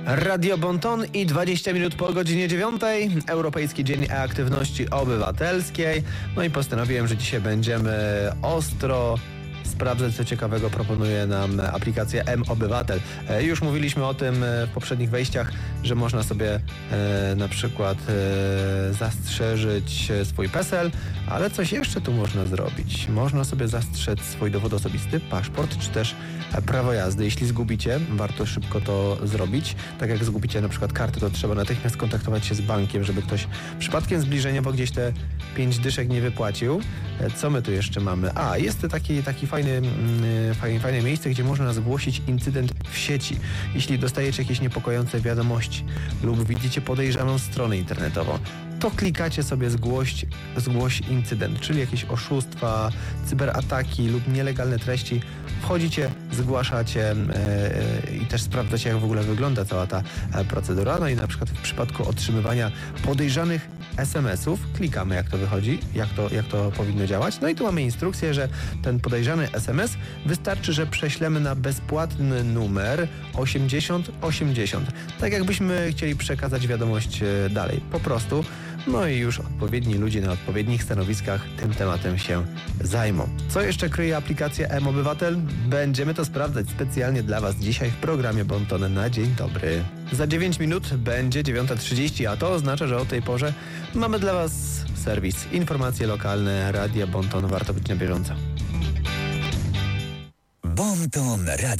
Radio Bonton i 20 minut po godzinie 9. Europejski Dzień Aktywności Obywatelskiej. No i postanowiłem, że dzisiaj będziemy ostro sprawdzać, co ciekawego proponuje nam aplikacja M-Obywatel. Już mówiliśmy o tym w poprzednich wejściach, że można sobie na przykład zastrzeżyć swój PESEL, ale coś jeszcze tu można zrobić. Można sobie zastrzec swój dowód osobisty, paszport, czy też prawo jazdy. Jeśli zgubicie, warto szybko to zrobić. Tak jak zgubicie na przykład kartę, to trzeba natychmiast kontaktować się z bankiem, żeby ktoś przypadkiem zbliżeniowo gdzieś te 5 dyszek nie wypłacił. Co my tu jeszcze mamy? Jest taki fajne miejsce, gdzie można zgłosić incydent w sieci. Jeśli dostajecie jakieś niepokojące wiadomości lub widzicie podejrzaną stronę internetową, to klikacie sobie zgłoś incydent, czyli jakieś oszustwa, cyberataki lub nielegalne treści. Wchodzicie, zgłaszacie i też sprawdzacie, jak w ogóle wygląda cała ta procedura. No i na przykład w przypadku otrzymywania podejrzanych SMS-ów klikamy, jak to wychodzi, jak to powinno działać. No i tu mamy instrukcję, że ten podejrzany SMS wystarczy, że prześlemy na bezpłatny numer 8080. Tak jakbyśmy chcieli przekazać wiadomość dalej. Po prostu. No i już odpowiedni ludzie na odpowiednich stanowiskach tym tematem się zajmą. Co jeszcze kryje aplikacja M-Obywatel? Będziemy to sprawdzać specjalnie dla Was dzisiaj w programie Bonton na dzień dobry. Za 9 minut będzie 9:30, a to oznacza, że o tej porze mamy dla Was serwis, informacje lokalne Radia Bonton. Warto być na bieżąco. Bonton Radio.